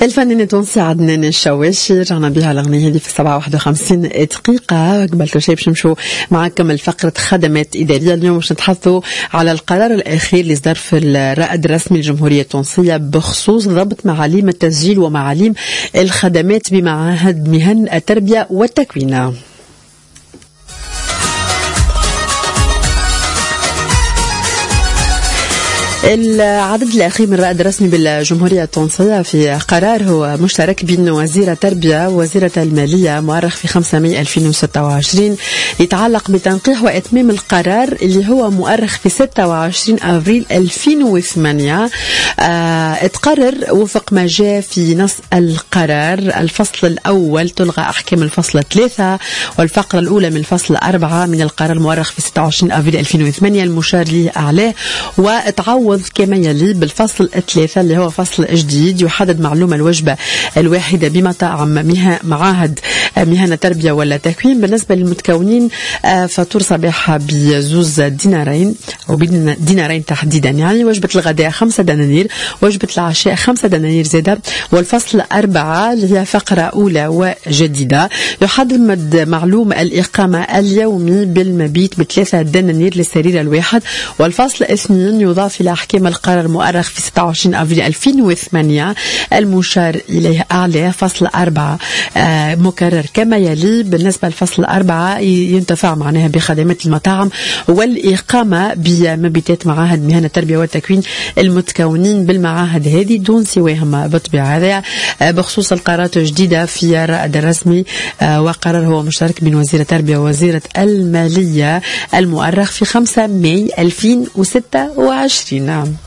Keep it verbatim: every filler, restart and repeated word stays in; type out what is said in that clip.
الفنان التونسي عدنان الشواشي رجعنا بها الأغنية هذه في السبعة واحد وخمسين دقيقة. قبل كل شيء باش نمشوا معكم الفقرة خدمات إدارية. اليوم باش نتحدثوا على القرار الأخير اللي صدر في الرائد الرسمي للجمهورية التونسية بخصوص ضبط معاليم التسجيل ومعاليم الخدمات بمعاهد مهن التربية والتكوين. العدد الأخير من الرائد الرسمي بالجمهورية التونسية في قرار هو مشترك بين وزير التربية ووزيرة المالية مؤرخ في خمسة ماي ألفين وستة وعشرين يتعلق بتنقيح وإتمام القرار اللي هو مؤرخ في ستة وعشرين أبريل ألفين وثمانية. آه اتقرر وفق ما جاء في نص القرار الفصل الأول تلغى أحكام الفصل ثلاثة والفقرة الأولى من الفصل أربعة من القرار المؤرخ في ستة وعشرين أبريل ألفين وثمانية المشار لي أعلاه، وتعوض كما يلي بالفصل الثلاثة اللي هو فصل جديد يحدد معلومة الوجبة الواحدة بمطاعم معاهد مهن التربية ولا تكوين بالنسبة للمتكونين فاتور صباحها بزوز دينارين أو دينارين تحديدا، يعني وجبة الغداء خمسة دنانير، وجبة العشاء خمسة دنانير زادة. والفصل أربعة اللي هي فقرة أولى وجديدة يحدد معلوم الإقامة اليومي بالمبيت بثلاثة دنانير للسرير الواحد. والفصل اثنين يضاف إلى أحكام القرار المؤرخ في ستة وعشرين أبريل ألفين وثمانية المشار إليه أعلى فصل أربعة آه مكرر كما يلي. بالنسبة لفصل أربعة ينتفع معناها بخدمات المطاعم والإقامة بمبيتات معاهد مهن التربية والتكوين المتكونين بالمعاهد هذه دون سواهم بالطبيعة. هذا آه بخصوص القرارات الجديدة في الرائد الرسمي آه وقرار هو مشترك بين وزير التربية ووزيرة المالية المؤرخ في خمسة ماي ألفين وستة وعشرين. نعم.